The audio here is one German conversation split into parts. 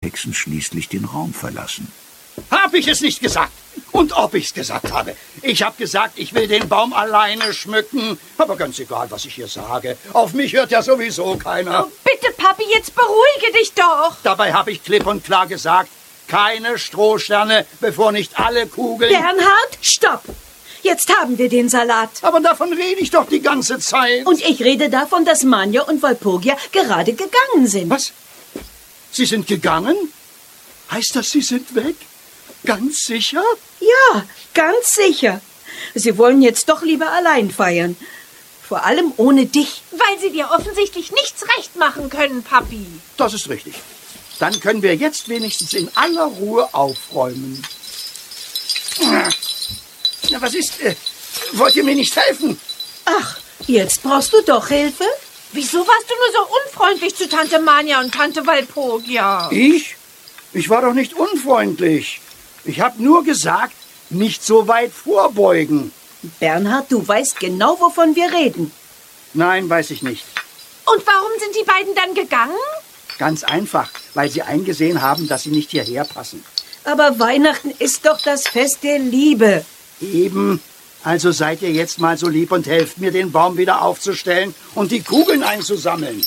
Hexen schließlich den Raum verlassen. Hab ich es nicht gesagt? Und ob ich's gesagt habe? Ich habe gesagt, ich will den Baum alleine schmücken. Aber ganz egal, was ich hier sage. Auf mich hört ja sowieso keiner. Oh, bitte, Papi, jetzt beruhige dich doch. Dabei habe ich klipp und klar gesagt, keine Strohsterne, bevor nicht alle Kugeln... Bernhard, stopp! Jetzt haben wir den Salat. Aber davon rede ich doch die ganze Zeit. Und ich rede davon, dass Manja und Walpurgia gerade gegangen sind. Was? Sie sind gegangen? Heißt das, Sie sind weg? Ganz sicher? Ja, ganz sicher. Sie wollen jetzt doch lieber allein feiern. Vor allem ohne dich. Weil sie dir offensichtlich nichts recht machen können, Papi. Das ist richtig. Dann können wir jetzt wenigstens in aller Ruhe aufräumen. Na, was ist? Wollt ihr mir nicht helfen? Ach, jetzt brauchst du doch Hilfe? Wieso warst du nur so unfreundlich zu Tante Manja und Tante Walpurgia? Ich? Ich war doch nicht unfreundlich. Ich habe nur gesagt, nicht so weit vorbeugen. Bernhard, du weißt genau, wovon wir reden. Nein, weiß ich nicht. Und warum sind die beiden dann gegangen? Ganz einfach, weil sie eingesehen haben, dass sie nicht hierher passen. Aber Weihnachten ist doch das Fest der Liebe. Eben. Also seid ihr jetzt mal so lieb und helft mir, den Baum wieder aufzustellen und die Kugeln einzusammeln.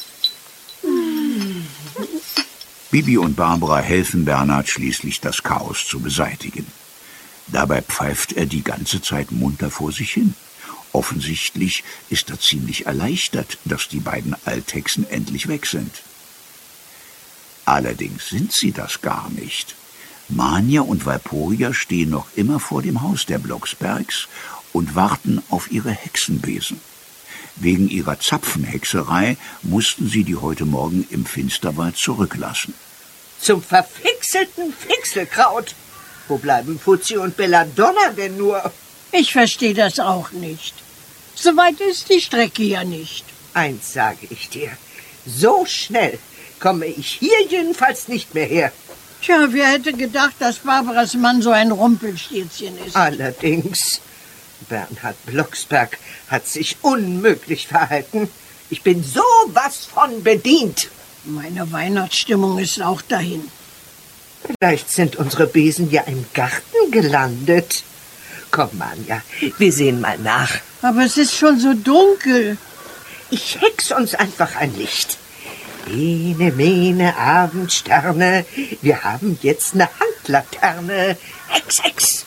Bibi und Barbara helfen Bernhard schließlich, das Chaos zu beseitigen. Dabei pfeift er die ganze Zeit munter vor sich hin. Offensichtlich ist er ziemlich erleichtert, dass die beiden Althexen endlich weg sind. Allerdings sind sie das gar nicht. Manja und Walpurgia stehen noch immer vor dem Haus der Blocksbergs und warten auf ihre Hexenbesen. Wegen ihrer Zapfenhexerei mussten sie die heute Morgen im Finsterwald zurücklassen. Zum verfixelten Fixelkraut. Wo bleiben Fuzzi und Belladonna denn nur? Ich verstehe das auch nicht. So weit ist die Strecke ja nicht. Eins sage ich dir. So schnell komme ich hier jedenfalls nicht mehr her. Tja, wer hätte gedacht, dass Barbaras Mann so ein Rumpelstilzchen ist? Allerdings, Bernhard Blocksberg hat sich unmöglich verhalten. Ich bin sowas von bedient. Meine Weihnachtsstimmung ist auch dahin. Vielleicht sind unsere Besen ja im Garten gelandet. Komm, Manja, wir sehen mal nach. Aber es ist schon so dunkel. Ich hex uns einfach ein Licht. Ene, mene, Abendsterne. Wir haben jetzt eine Handlaterne. Hex, hex.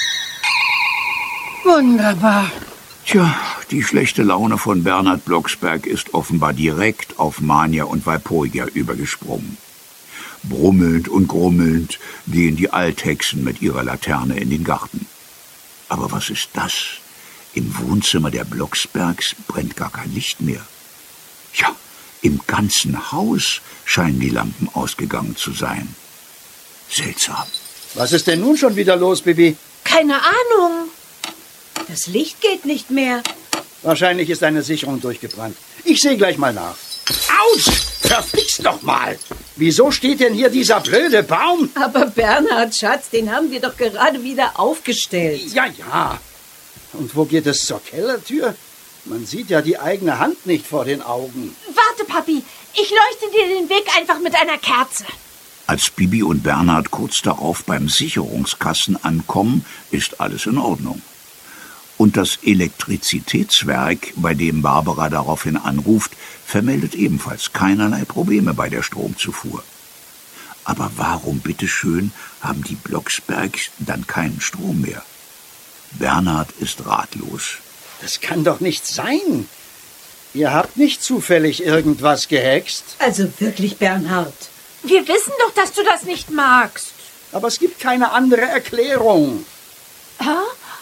Wunderbar. Tja, die schlechte Laune von Bernhard Blocksberg ist offenbar direkt auf Manja und Walpurgia übergesprungen. Brummelnd und grummelnd gehen die Althexen mit ihrer Laterne in den Garten. Aber was ist das? Im Wohnzimmer der Blocksbergs brennt gar kein Licht mehr. Ja, im ganzen Haus scheinen die Lampen ausgegangen zu sein. Seltsam. Was ist denn nun schon wieder los, Bibi? Keine Ahnung. Das Licht geht nicht mehr. Wahrscheinlich ist eine Sicherung durchgebrannt. Ich sehe gleich mal nach. Autsch! Verflixt doch mal! Wieso steht denn hier dieser blöde Baum? Aber Bernhard, Schatz, den haben wir doch gerade wieder aufgestellt. Ja, ja. Und wo geht es zur Kellertür? Man sieht ja die eigene Hand nicht vor den Augen. Warte, Papi. Ich leuchte dir den Weg einfach mit einer Kerze. Als Bibi und Bernhard kurz darauf beim Sicherungskasten ankommen, ist alles in Ordnung. Und das Elektrizitätswerk, bei dem Barbara daraufhin anruft, vermeldet ebenfalls keinerlei Probleme bei der Stromzufuhr. Aber warum, bitteschön, haben die Blocksbergs dann keinen Strom mehr? Bernhard ist ratlos. Das kann doch nicht sein. Ihr habt nicht zufällig irgendwas gehext. Also wirklich, Bernhard. Wir wissen doch, dass du das nicht magst. Aber es gibt keine andere Erklärung. Hä?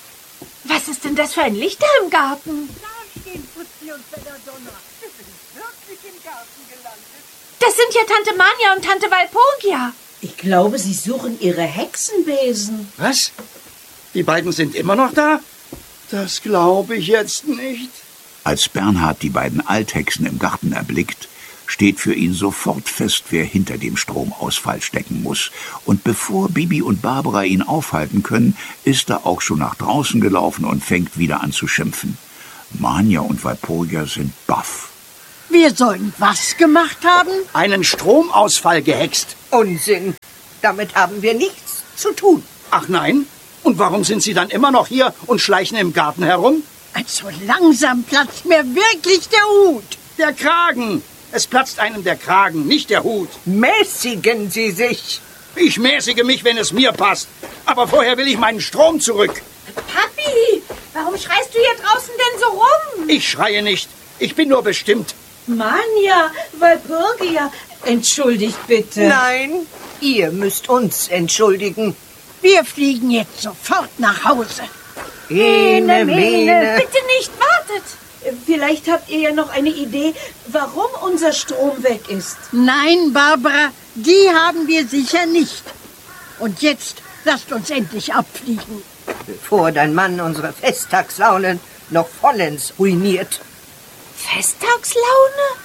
Was ist denn das für ein Licht da im Garten? Da stehen Fuzzi und Belladonna. Wir sind wirklich im Garten gelandet. Das sind ja Tante Manja und Tante Walpurgia. Ich glaube, sie suchen ihre Hexenbesen. Was? Die beiden sind immer noch da? Das glaube ich jetzt nicht. Als Bernhard die beiden Althexen im Garten erblickt, steht für ihn sofort fest, wer hinter dem Stromausfall stecken muss. Und bevor Bibi und Barbara ihn aufhalten können, ist er auch schon nach draußen gelaufen und fängt wieder an zu schimpfen. Manja und Walpurgia sind baff. Wir sollen was gemacht haben? Einen Stromausfall gehext. Unsinn. Damit haben wir nichts zu tun. Ach nein? Und warum sind Sie dann immer noch hier und schleichen im Garten herum? Also langsam platzt mir wirklich der Hut. Der Kragen. Es platzt einem der Kragen, nicht der Hut. Mäßigen Sie sich. Ich mäßige mich, wenn es mir passt. Aber vorher will ich meinen Strom zurück. Papi, warum schreist du hier draußen denn so rum? Ich schreie nicht. Ich bin nur bestimmt. Manja, Walpurgia, entschuldigt bitte. Nein, ihr müsst uns entschuldigen. Wir fliegen jetzt sofort nach Hause. Ene, mene. Bitte nicht, wartet. Vielleicht habt ihr ja noch eine Idee, warum unser Strom weg ist. Nein, Barbara, die haben wir sicher nicht. Und jetzt lasst uns endlich abfliegen. Bevor dein Mann unsere Festtagslaune noch vollends ruiniert. Festtagslaune?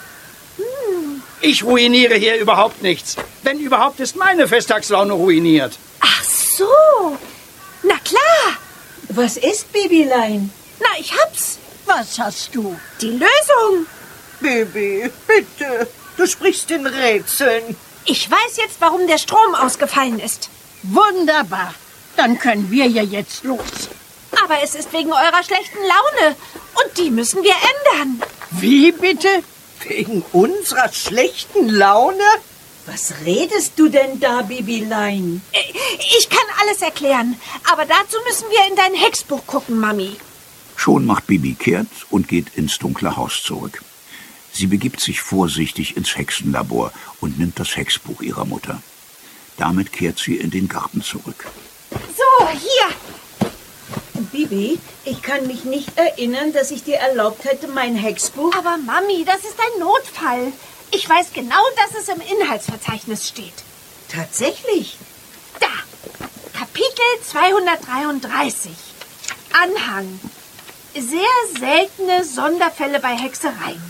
Ich ruiniere hier überhaupt nichts. Wenn überhaupt, ist meine Festtagslaune ruiniert. Ach so. Na klar. Was ist, Babylein? Na, ich hab's. Was hast du? Die Lösung. Baby, bitte. Du sprichst in Rätseln. Ich weiß jetzt, warum der Strom ausgefallen ist. Wunderbar. Dann können wir ja jetzt los. Aber es ist wegen eurer schlechten Laune. Und die müssen wir ändern. Wie bitte? Wegen unserer schlechten Laune? Was redest du denn da, Babylein? Ich kann alles erklären. Aber dazu müssen wir in dein Hexbuch gucken, Mami. Schon macht Bibi kehrt und geht ins dunkle Haus zurück. Sie begibt sich vorsichtig ins Hexenlabor und nimmt das Hexbuch ihrer Mutter. Damit kehrt sie in den Garten zurück. So, hier. Bibi, ich kann mich nicht erinnern, dass ich dir erlaubt hätte, mein Hexbuch... Aber Mami, das ist ein Notfall. Ich weiß genau, dass es im Inhaltsverzeichnis steht. Tatsächlich? Da. Kapitel 233. Anhang. Sehr seltene Sonderfälle bei Hexereien.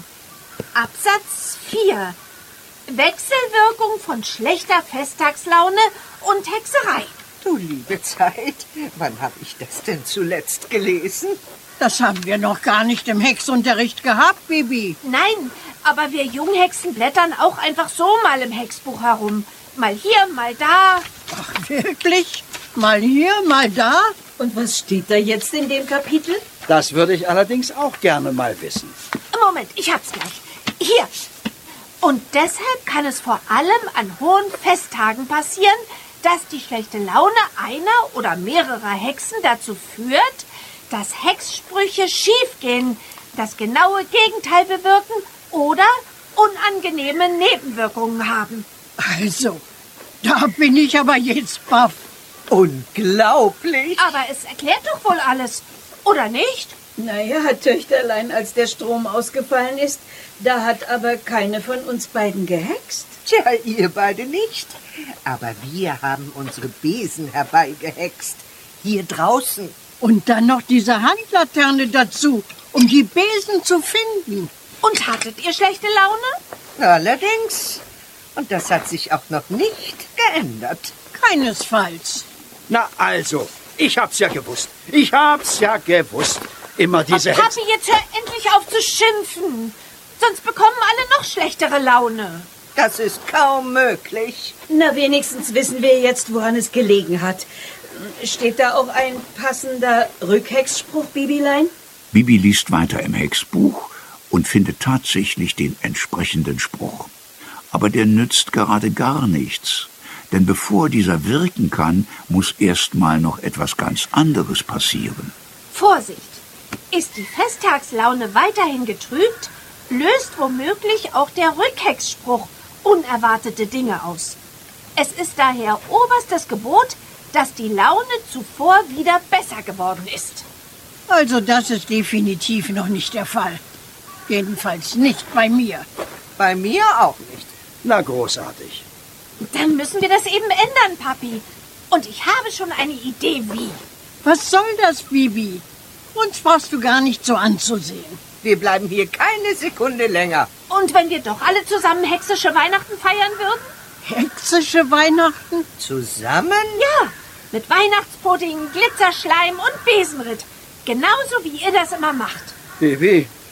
Absatz 4. Wechselwirkung von schlechter Festtagslaune und Hexerei. Du liebe Zeit, wann habe ich das denn zuletzt gelesen? Das haben wir noch gar nicht im Hexunterricht gehabt, Bibi. Nein, aber wir Junghexen blättern auch einfach so mal im Hexbuch herum. Mal hier, mal da. Ach, wirklich? Mal hier, mal da? Und was steht da jetzt in dem Kapitel? Das würde ich allerdings auch gerne mal wissen. Moment, ich hab's gleich. Hier. Und deshalb kann es vor allem an hohen Festtagen passieren, dass die schlechte Laune einer oder mehrerer Hexen dazu führt, dass Hexsprüche schiefgehen, das genaue Gegenteil bewirken oder unangenehme Nebenwirkungen haben. Also, da bin ich aber jetzt baff. Unglaublich. Aber es erklärt doch wohl alles, oder nicht? Naja, Töchterlein, als der Strom ausgefallen ist, da hat aber keine von uns beiden gehext. Tja, ihr beide nicht. Aber wir haben unsere Besen herbeigehext. Hier draußen. Und dann noch diese Handlaterne dazu, um die Besen zu finden. Und hattet ihr schlechte Laune? Allerdings. Und das hat sich auch noch nicht geändert. Keinesfalls. Na also, ich hab's ja gewusst. Ich hab's ja gewusst. Immer diese Hexen. Papi, jetzt hör endlich auf zu schimpfen. Sonst bekommen alle noch schlechtere Laune. Das ist kaum möglich. Na, wenigstens wissen wir jetzt, woran es gelegen hat. Steht da auch ein passender Rückhexspruch, Bibilein? Bibi liest weiter im Hexbuch und findet tatsächlich den entsprechenden Spruch. Aber der nützt gerade gar nichts. Denn bevor dieser wirken kann, muss erst mal noch etwas ganz anderes passieren. Vorsicht! Ist die Festtagslaune weiterhin getrübt, löst womöglich auch der Rückhexspruch unerwartete Dinge aus. Es ist daher oberstes Gebot, dass die Laune zuvor wieder besser geworden ist. Also das ist definitiv noch nicht der Fall. Jedenfalls nicht bei mir. Bei mir auch nicht. Na, großartig. Dann müssen wir das eben ändern, Papi. Und ich habe schon eine Idee, wie. Was soll das, Bibi? Uns brauchst du gar nicht so anzusehen. Wir bleiben hier keine Sekunde länger. Und wenn wir doch alle zusammen hexische Weihnachten feiern würden? Hexische Weihnachten? Zusammen? Ja, mit Weihnachtspudding, Glitzerschleim und Besenritt. Genauso wie ihr das immer macht. Bibi,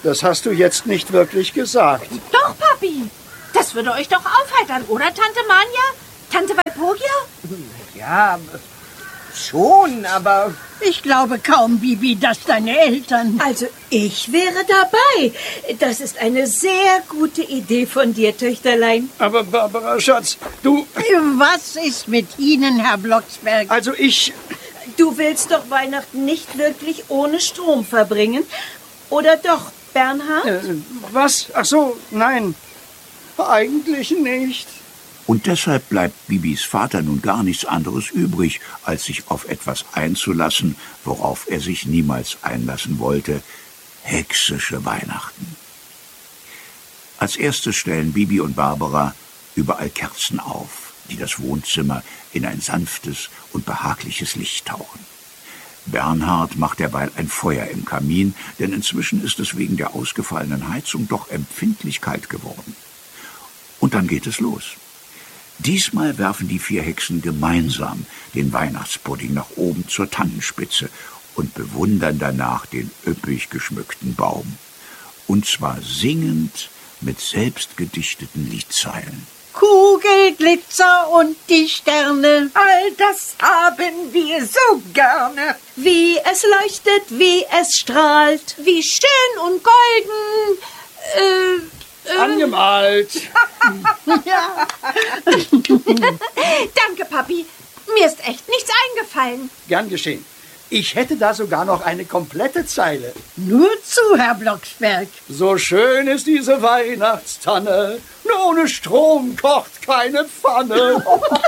Das hast du jetzt nicht wirklich gesagt. Doch, Papi. Das würde euch doch aufheitern, oder, Tante Manja? Tante Walpurgia? Ja, schon, aber... Ich glaube kaum, Bibi, dass deine Eltern... Also, ich wäre dabei. Das ist eine sehr gute Idee von dir, Töchterlein. Aber Barbara, Schatz, du... Was ist mit Ihnen, Herr Blocksberg? Also ich... Du willst doch Weihnachten nicht wirklich ohne Strom verbringen? Oder doch, Bernhard? Was? Ach so, nein. Eigentlich nicht. Und deshalb bleibt Bibis Vater nun gar nichts anderes übrig, als sich auf etwas einzulassen, worauf er sich niemals einlassen wollte: hexische Weihnachten. Als erstes stellen Bibi und Barbara überall Kerzen auf, die das Wohnzimmer in ein sanftes und behagliches Licht tauchen. Bernhard macht derweil ein Feuer im Kamin, denn inzwischen ist es wegen der ausgefallenen Heizung doch empfindlich kalt geworden. Und dann geht es los. Diesmal werfen die 4 Hexen gemeinsam den Weihnachtspudding nach oben zur Tannenspitze und bewundern danach den üppig geschmückten Baum. Und zwar singend mit selbstgedichteten Liedzeilen. Kugel, Glitzer und die Sterne. All das haben wir so gerne. Wie es leuchtet, wie es strahlt. Wie schön und golden. Angemalt. Ja. Danke, Papi. Mir ist echt nichts eingefallen. Gern geschehen. Ich hätte da sogar noch eine komplette Zeile. Nur zu, Herr Blocksberg. So schön ist diese Weihnachtstanne, nur ohne Strom kocht keine Pfanne.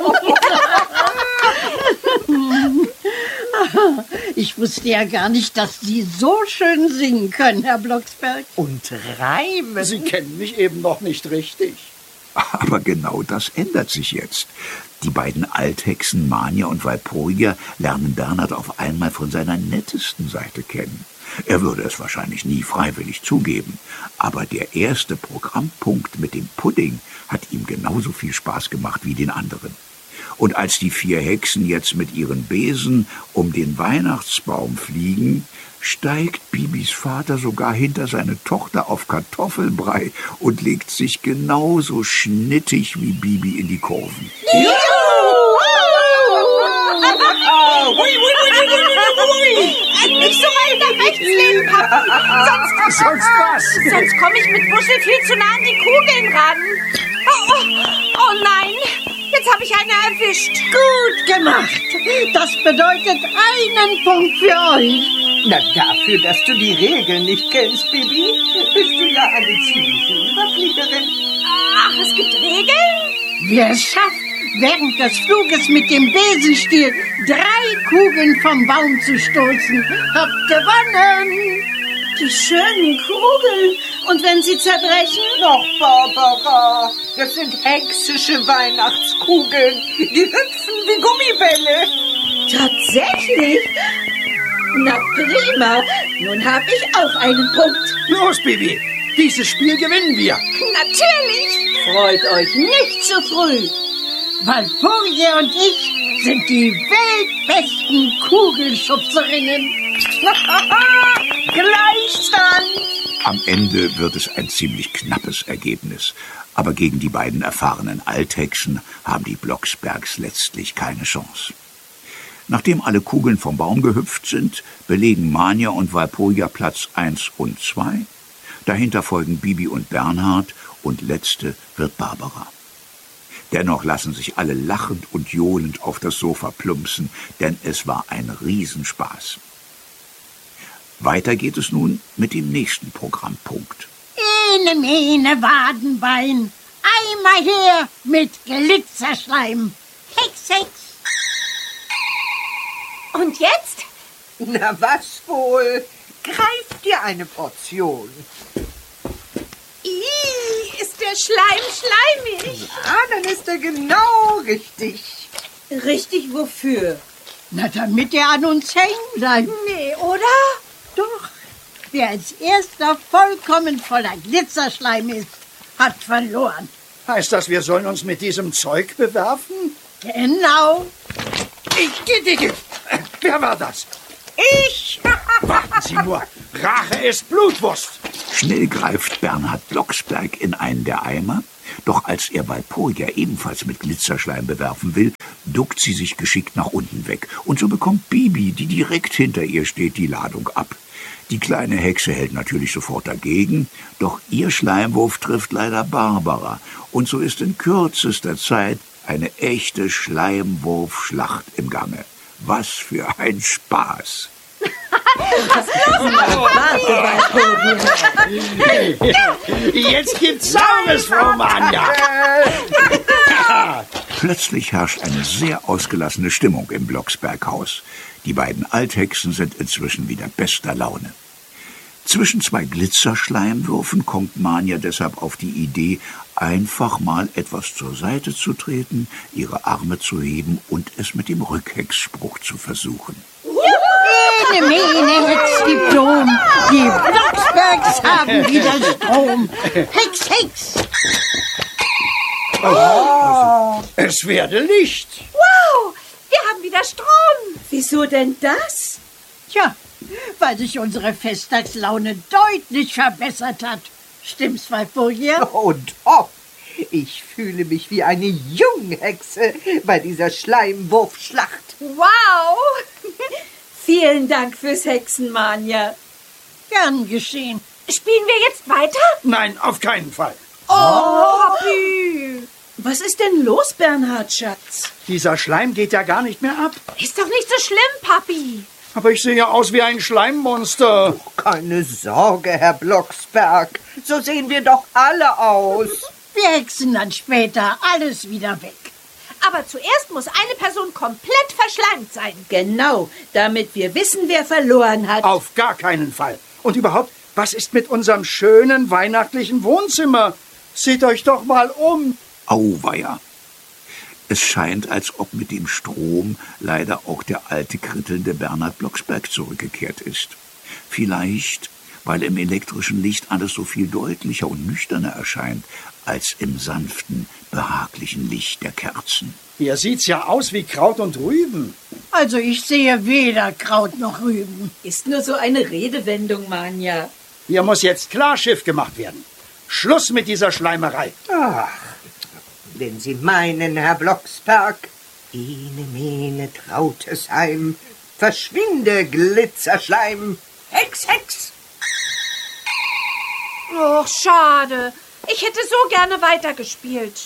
Ich wusste ja gar nicht, dass Sie so schön singen können, Herr Blocksberg. Und reimen. Sie kennen mich eben noch nicht richtig. Aber genau das ändert sich jetzt. Die beiden Althexen Manja und Walpurgia lernen Bernhard auf einmal von seiner nettesten Seite kennen. Er würde es wahrscheinlich nie freiwillig zugeben, aber der erste Programmpunkt mit dem Pudding hat ihm genauso viel Spaß gemacht wie den anderen. Und als die 4 Hexen jetzt mit ihren Besen um den Weihnachtsbaum fliegen, steigt Bibis Vater sogar hinter seine Tochter auf Kartoffelbrei und legt sich genauso schnittig wie Bibi in die Kurven. Nicht so weit nach rechts lehnen, Papi. Sonst was? Sonst komme ich mit Buschel viel zu nah an die Kugeln ran. Oh nein, jetzt habe ich eine erwischt. Gut gemacht. Das bedeutet einen Punkt für euch. Na, dafür, dass du die Regeln nicht kennst, Bibi, bist du ja eine ziemliche Überfliegerin. Ach, es gibt Regeln? Wer es schafft, während des Fluges mit dem Besenstiel 3 Kugeln vom Baum zu stoßen, hat gewonnen. Die schönen Kugeln. Und wenn sie zerbrechen? Doch, Barbara, das sind hexische Weihnachtskugeln. Die hüpfen wie Gummibälle. Tatsächlich? Na prima. Nun habe ich auch einen Punkt. Los, Bibi, dieses Spiel gewinnen wir. Natürlich. Freut euch nicht zu früh. Walpurgia und ich sind die weltbesten Kugelschubserinnen. Gleichstand. Am Ende wird es ein ziemlich knappes Ergebnis, aber gegen die beiden erfahrenen Althexen haben die Blocksbergs letztlich keine Chance. Nachdem alle Kugeln vom Baum gehüpft sind, belegen Manja und Walpurgia Platz 1 und 2. Dahinter folgen Bibi und Bernhard und letzte wird Barbara. Dennoch lassen sich alle lachend und johlend auf das Sofa plumpsen, denn es war ein Riesenspaß. Weiter geht es nun mit dem nächsten Programmpunkt. Ene, mene, Wadenbein. Einmal her mit Glitzerschleim. Hex, Hex. Und jetzt? Na, was wohl? Greif dir eine Portion. Ih, ist der Schleim schleimig. Ah, dann ist er genau richtig. Richtig wofür? Na, damit er an uns hängen bleibt. Nee, oder? Doch, wer als erster vollkommen voller Glitzerschleim ist, hat verloren. Heißt das, wir sollen uns mit diesem Zeug bewerfen? Genau. Wer war das? Ich. Warten Sie nur. Rache ist Blutwurst. Schnell greift Bernhard Blocksberg in einen der Eimer, doch als er Walpurgia ebenfalls mit Glitzerschleim bewerfen will, duckt sie sich geschickt nach unten weg. Und so bekommt Bibi, die direkt hinter ihr steht, die Ladung ab. Die kleine Hexe hält natürlich sofort dagegen, doch ihr Schleimwurf trifft leider Barbara. Und so ist in kürzester Zeit eine echte Schleimwurfschlacht im Gange. Was für ein Spaß! Jetzt gibt's Saures, Frau Manja. Plötzlich herrscht eine sehr ausgelassene Stimmung im Blocksberghaus. Die beiden Althexen sind inzwischen wieder bester Laune. Zwischen zwei Glitzerschleimwürfen kommt Manja deshalb auf die Idee, einfach mal etwas zur Seite zu treten, ihre Arme zu heben und es mit dem Rückhexspruch zu versuchen. Ene, mene, Hex, Diplom. Die Blocksbergs haben wieder Strom. Hex, Hex. Es werde Licht. Wow, wir haben wieder Strom. Wieso denn das? Tja, weil sich unsere Festtagslaune deutlich verbessert hat. Stimmt's, Walpurgia? Und ob! Ich fühle mich wie eine Junghexe bei dieser Schleimwurfschlacht. Wow. Vielen Dank fürs Hexenmania. Gern geschehen. Spielen wir jetzt weiter? Nein, auf keinen Fall. Papi. Was ist denn los, Bernhard, Schatz? Dieser Schleim geht ja gar nicht mehr ab. Ist doch nicht so schlimm, Papi. Aber ich sehe ja aus wie ein Schleimmonster. Keine Sorge, Herr Blocksberg. So sehen wir doch alle aus. Wir hexen dann später alles wieder weg. Aber zuerst muss eine Person komplett verschleimt sein. Genau, damit wir wissen, wer verloren hat. Auf gar keinen Fall. Und überhaupt, was ist mit unserem schönen weihnachtlichen Wohnzimmer? Seht euch doch mal um. Auweia! Es scheint, als ob mit dem Strom leider auch der alte, krittelnde Bernhard Blocksberg zurückgekehrt ist. Vielleicht, weil im elektrischen Licht alles so viel deutlicher und nüchterner erscheint, als im sanften, behaglichen Licht der Kerzen. Hier sieht's ja aus wie Kraut und Rüben. Also ich sehe weder Kraut noch Rüben. Ist nur so eine Redewendung, Manja. Hier muss jetzt Klarschiff gemacht werden. Schluss mit dieser Schleimerei. Ach, wenn Sie meinen, Herr Blocksberg. Ene, mene, Trautesheim. Verschwinde, Glitzerschleim. Hex, Hex. Och, schade. Ich hätte so gerne weitergespielt.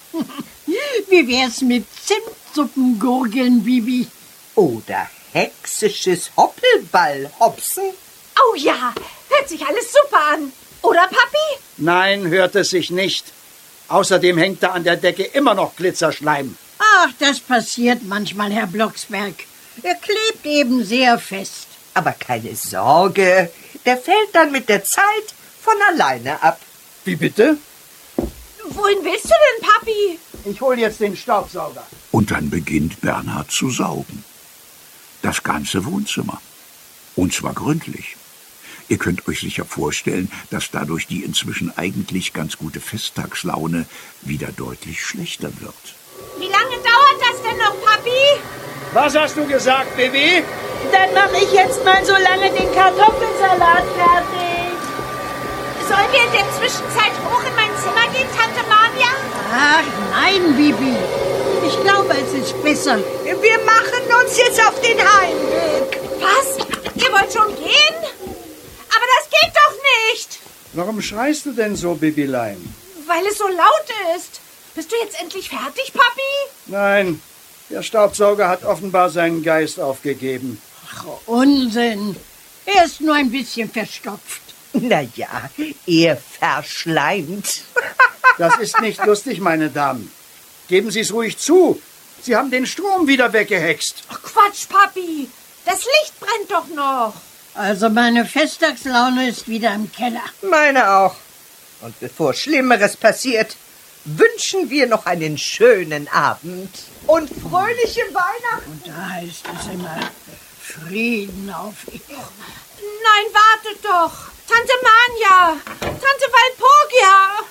Wie wär's mit Zimtsuppengurgeln, Bibi? Oder hexisches Hoppelball-Hopsen. Oh ja, hört sich alles super an. Oder, Papi? Nein, hört es sich nicht. Außerdem hängt da an der Decke immer noch Glitzerschleim. Ach, das passiert manchmal, Herr Blocksberg. Er klebt eben sehr fest. Aber keine Sorge, der fällt dann mit der Zeit von alleine ab. Wie bitte? Wohin willst du denn, Papi? Ich hol jetzt den Staubsauger. Und dann beginnt Bernhard zu saugen. Das ganze Wohnzimmer. Und zwar gründlich. Ihr könnt euch sicher vorstellen, dass dadurch die inzwischen eigentlich ganz gute Festtagslaune wieder deutlich schlechter wird. Wie lange dauert das denn noch, Papi? Was hast du gesagt, Baby? Dann mache ich jetzt mal so lange den Kartoffelsalat fertig. Sollen wir in der Zwischenzeit hoch in mein Zimmer gehen, Tante Manja? Ach, nein, Bibi. Ich glaube, es ist besser. Wir machen uns jetzt auf den Heimweg. Was? Ihr wollt schon gehen? Aber das geht doch nicht. Warum schreist du denn so, Babylein? Weil es so laut ist. Bist du jetzt endlich fertig, Papi? Nein, der Staubsauger hat offenbar seinen Geist aufgegeben. Ach, Unsinn. Er ist nur ein bisschen verstopft. Na ja, er verschleimt. Das ist nicht lustig, meine Damen. Geben Sie es ruhig zu. Sie haben den Strom wieder weggehext. Ach, Quatsch, Papi. Das Licht brennt doch noch. Also meine Festtagslaune ist wieder im Keller. Meine auch. Und bevor Schlimmeres passiert, wünschen wir noch einen schönen Abend und fröhliche Weihnachten. Und da heißt es immer Frieden auf Erden. Nein, wartet doch. Tante Manja. Tante Walpurgia.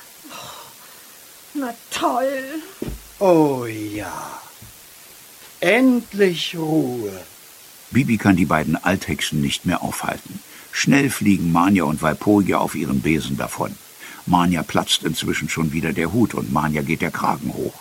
Na toll. Oh ja. Endlich Ruhe. Bibi kann die beiden Althexen nicht mehr aufhalten. Schnell fliegen Manja und Walpurgia auf ihren Besen davon. Manja platzt inzwischen schon wieder der Hut und Manja geht der Kragen hoch.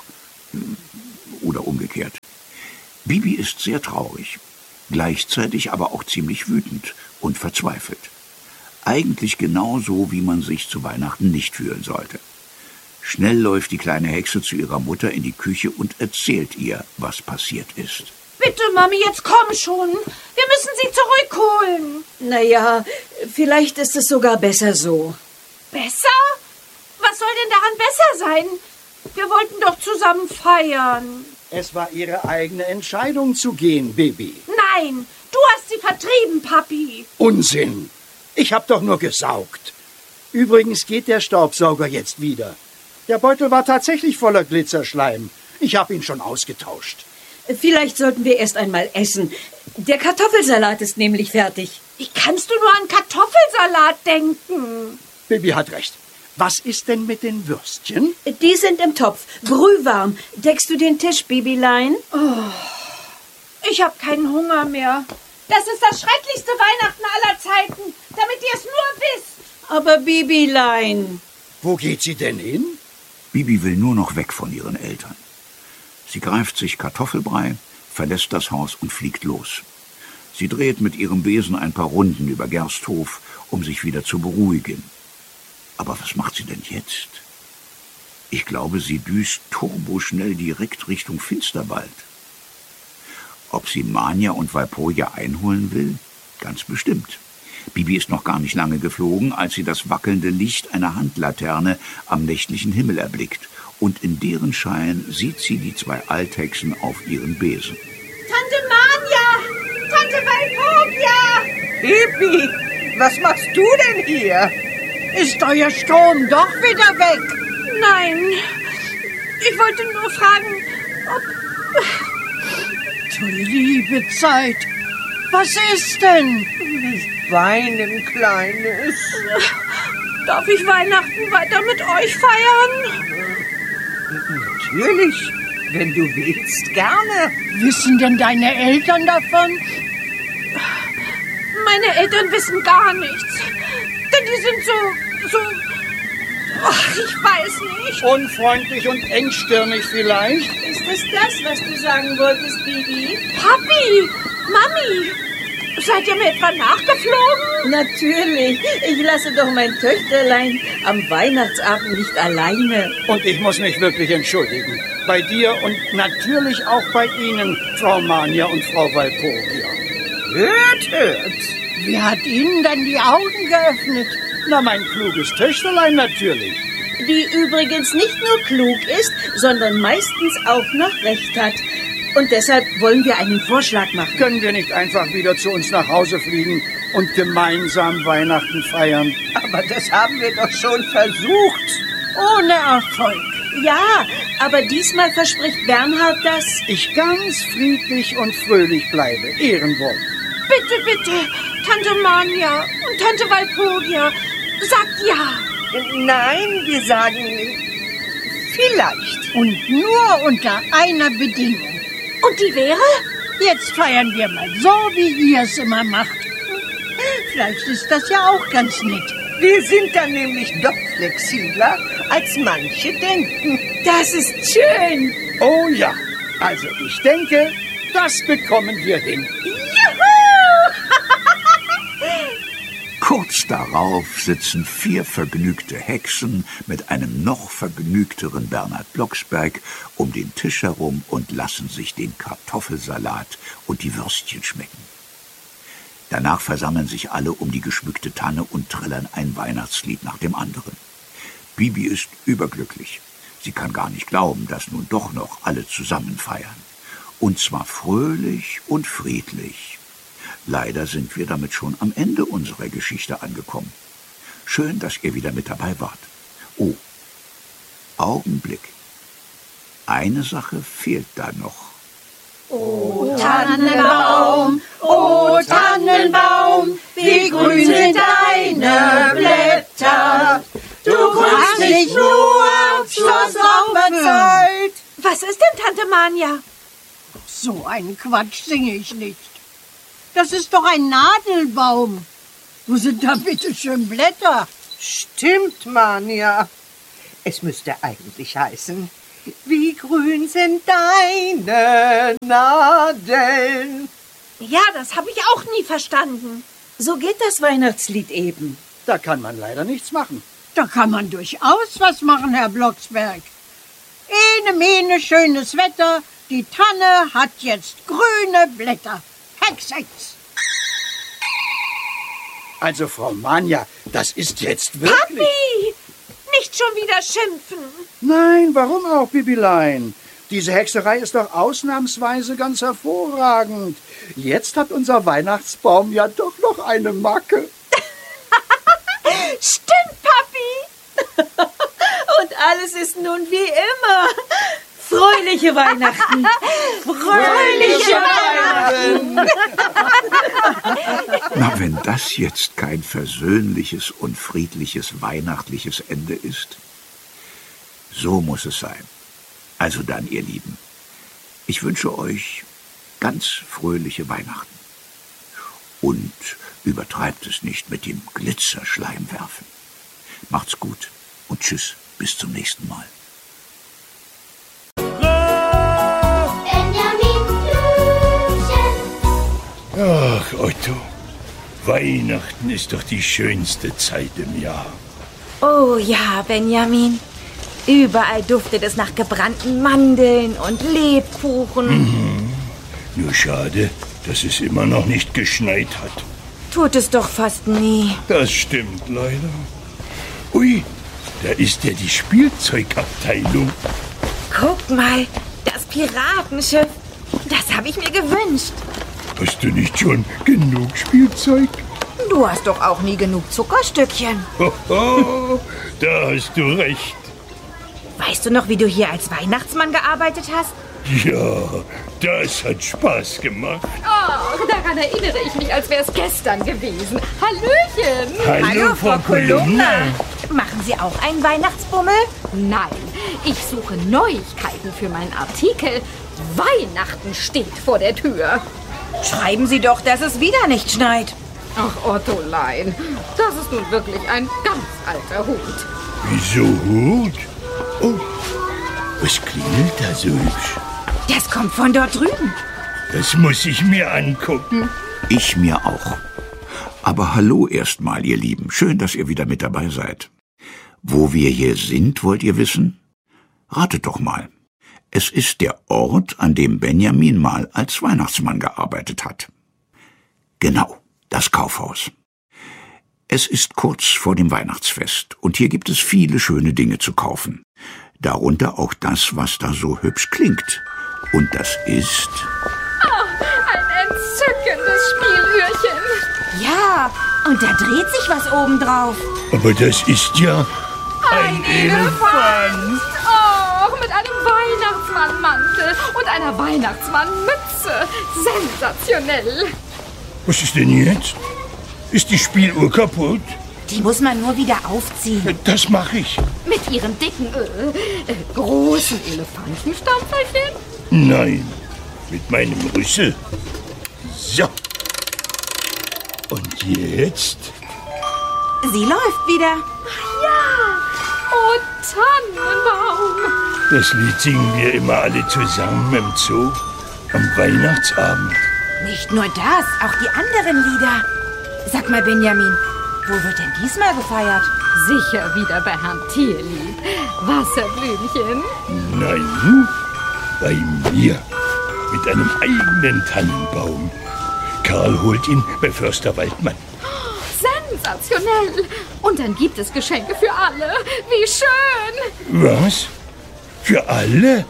Oder umgekehrt. Bibi ist sehr traurig, gleichzeitig aber auch ziemlich wütend und verzweifelt. Eigentlich genauso, wie man sich zu Weihnachten nicht fühlen sollte. Schnell läuft die kleine Hexe zu ihrer Mutter in die Küche und erzählt ihr, was passiert ist. Bitte, Mami, jetzt komm schon. Wir müssen sie zurückholen. Naja, vielleicht ist es sogar besser so. Besser? Was soll denn daran besser sein? Wir wollten doch zusammen feiern. Es war Ihre eigene Entscheidung zu gehen, Bibi. Nein, du hast sie vertrieben, Papi. Unsinn. Ich hab doch nur gesaugt. Übrigens geht der Staubsauger jetzt wieder. Der Beutel war tatsächlich voller Glitzerschleim. Ich habe ihn schon ausgetauscht. Vielleicht sollten wir erst einmal essen. Der Kartoffelsalat ist nämlich fertig. Wie kannst du nur an Kartoffelsalat denken? Bibi hat recht. Was ist denn mit den Würstchen? Die sind im Topf, brühwarm. Deckst du den Tisch, Bibilein? Ich habe keinen Hunger mehr. Das ist das schrecklichste Weihnachten aller Zeiten, damit ihr es nur wisst. Aber Bibilein. Wo geht sie denn hin? Bibi will nur noch weg von ihren Eltern. Sie greift sich Kartoffelbrei, verlässt das Haus und fliegt los. Sie dreht mit ihrem Besen ein paar Runden über Gersthof, um sich wieder zu beruhigen. Aber was macht sie denn jetzt? Ich glaube, sie düst turboschnell direkt Richtung Finsterwald. Ob sie Manja und Walpurgia einholen will? Ganz bestimmt. Bibi ist noch gar nicht lange geflogen, als sie das wackelnde Licht einer Handlaterne am nächtlichen Himmel erblickt. Und in deren Schein sieht sie die zwei Althexen auf ihren Besen. Tante Manja! Tante Walpurgia! Bibi, was machst du denn hier? Ist euer Strom doch wieder weg? Nein, ich wollte nur fragen, ob... Du liebe Zeit, was ist denn? Nicht weinen, Kleines. Darf ich Weihnachten weiter mit euch feiern? Natürlich, wenn du willst, gerne. Wissen denn deine Eltern davon? Meine Eltern wissen gar nichts. Denn die sind so... Ach, ich weiß nicht. Unfreundlich und engstirnig vielleicht? Ist es das, was du sagen wolltest, Bibi? Papi, Mami, seid ihr mir etwa nachgeflogen? Natürlich. Ich lasse doch mein Töchterlein am Weihnachtsabend nicht alleine. Und ich muss mich wirklich entschuldigen. Bei dir und natürlich auch bei Ihnen, Frau Manja und Frau Walpurgia. Hört, hört. Wer hat Ihnen dann die Augen geöffnet? Na, mein kluges Töchterlein natürlich. Die übrigens nicht nur klug ist, sondern meistens auch noch recht hat. Und deshalb wollen wir einen Vorschlag machen. Können wir nicht einfach wieder zu uns nach Hause fliegen und gemeinsam Weihnachten feiern? Aber das haben wir doch schon versucht. Ohne Erfolg. Ja, aber diesmal verspricht Bernhard, dass... Ich ganz friedlich und fröhlich bleibe. Ehrenwort. Bitte, bitte, Tante Manja und Tante Walpurgia, sagt ja. Nein, wir sagen vielleicht. Und nur unter einer Bedingung. Und die wäre? Jetzt feiern wir mal so, wie ihr es immer macht. Vielleicht ist das ja auch ganz nett. Wir sind dann nämlich doch flexibler, als manche denken. Das ist schön. Oh ja, also ich denke, das bekommen wir hin. Kurz darauf sitzen 4 vergnügte Hexen mit einem noch vergnügteren Bernhard Blocksberg um den Tisch herum und lassen sich den Kartoffelsalat und die Würstchen schmecken. Danach versammeln sich alle um die geschmückte Tanne und trällern ein Weihnachtslied nach dem anderen. Bibi ist überglücklich. Sie kann gar nicht glauben, dass nun doch noch alle zusammen feiern. Und zwar fröhlich und friedlich. Leider sind wir damit schon am Ende unserer Geschichte angekommen. Schön, dass ihr wieder mit dabei wart. Oh, Augenblick. Eine Sache fehlt da noch. O Tannenbaum, wie grün sind deine Blätter. Du grünst nicht nur zur Sommerzeit. Was ist denn, Tante Manja? So einen Quatsch singe ich nicht. Das ist doch ein Nadelbaum. Wo sind da bitte schön Blätter? Stimmt, Manja. Es müsste eigentlich heißen, wie grün sind deine Nadeln. Ja, das habe ich auch nie verstanden. So geht das Weihnachtslied eben. Da kann man leider nichts machen. Da kann man durchaus was machen, Herr Blocksberg. Mene, schönes Wetter. Die Tanne hat jetzt grüne Blätter. Hex, Hex. Also, Frau Manja, das ist jetzt wirklich... Papi! Nicht schon wieder schimpfen. Nein, warum auch, Bibilein? Diese Hexerei ist doch ausnahmsweise ganz hervorragend. Jetzt hat unser Weihnachtsbaum ja doch noch eine Macke. Stimmt, Papi. Und alles ist nun wie immer. Fröhliche Weihnachten. Fröhliche Weihnachten. Na, wenn das jetzt kein versöhnliches und friedliches weihnachtliches Ende ist, so muss es sein. Also dann, ihr Lieben, ich wünsche euch ganz fröhliche Weihnachten. Und übertreibt es nicht mit dem Glitzerschleimwerfen. Macht's gut und tschüss, bis zum nächsten Mal. Ach, Otto, Weihnachten ist doch die schönste Zeit im Jahr. Oh ja, Benjamin. Überall duftet es nach gebrannten Mandeln und Lebkuchen. Nur schade, dass es immer noch nicht geschneit hat. Tut es doch fast nie. Das stimmt leider. Ui, da ist ja die Spielzeugabteilung. Guck mal, das Piratenschiff. Das habe ich mir gewünscht. Hast du nicht schon genug Spielzeug? Du hast doch auch nie genug Zuckerstückchen. Hoho, da hast du recht. Weißt du noch, wie du hier als Weihnachtsmann gearbeitet hast? Ja, das hat Spaß gemacht. Oh, daran erinnere ich mich, als wäre es gestern gewesen. Hallöchen! Hallo, Frau Kolumna. Machen Sie auch einen Weihnachtsbummel? Nein, ich suche Neuigkeiten für meinen Artikel. Weihnachten steht vor der Tür. Schreiben Sie doch, dass es wieder nicht schneit. Ach, Ottolein, das ist nun wirklich ein ganz alter Hut. Wieso Hut? Oh, was klingelt da so hübsch? Das kommt von dort drüben. Das muss ich mir angucken. Ich mir auch. Aber hallo erstmal, ihr Lieben. Schön, dass ihr wieder mit dabei seid. Wo wir hier sind, wollt ihr wissen? Ratet doch mal. Es ist der Ort, an dem Benjamin mal als Weihnachtsmann gearbeitet hat. Genau, das Kaufhaus. Es ist kurz vor dem Weihnachtsfest und hier gibt es viele schöne Dinge zu kaufen. Darunter auch das, was da so hübsch klingt. Und das ist... Ein entzückendes Spielührchen. Ja, und da dreht sich was obendrauf. Aber das ist ja ein Elefant. Oh, mit einem Weihnachtsmannmantel und einer Weihnachtsmannmütze. Sensationell. Was ist denn jetzt? Ist die Spieluhr kaputt? Die muss man nur wieder aufziehen. Das mache ich. Mit ihrem dicken, großen Elefantenstampferchen? Nein, mit meinem Rüssel. So. Und jetzt? Sie läuft wieder. Ja. Oh, Tannenbaum. Das Lied singen wir immer alle zusammen im Zoo am Weihnachtsabend. Nicht nur das, auch die anderen Lieder. Sag mal, Benjamin, wo wird denn diesmal gefeiert? Sicher wieder bei Herrn Tierlieb. Wasserblümchen. Nein, bei mir. Mit einem eigenen Tannenbaum. Karl holt ihn bei Förster Waldmann. Sensationell. Und dann gibt es Geschenke für alle. Wie schön. Was? Für alle?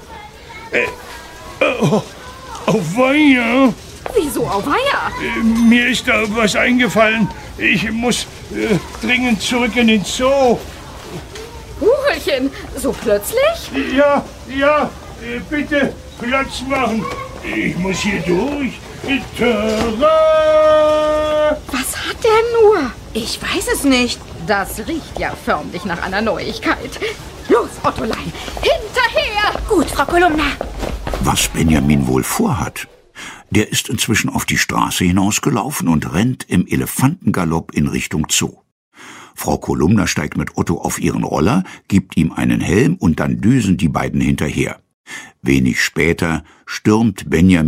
Auweia. Wieso auweia? Mir ist da was eingefallen. Ich muss dringend zurück in den Zoo. Huchelchen, so plötzlich? Ja, bitte Platz machen. Ich muss hier durch. Tada! Was hat der nur? Ich weiß es nicht. Das riecht ja förmlich nach einer Neuigkeit. Los, Ottolein, hinterher! Gut, Frau Kolumna. Was Benjamin wohl vorhat? Der ist inzwischen auf die Straße hinausgelaufen und rennt im Elefantengalopp in Richtung Zoo. Frau Kolumna steigt mit Otto auf ihren Roller, gibt ihm einen Helm und dann düsen die beiden hinterher. Wenig später stürmt Benjamin